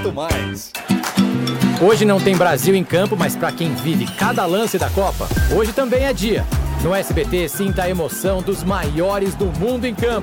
muito mais. Hoje não tem Brasil em campo, mas para quem vive cada lance da Copa, hoje também é dia. No SBT, sinta a emoção dos maiores do mundo em campo.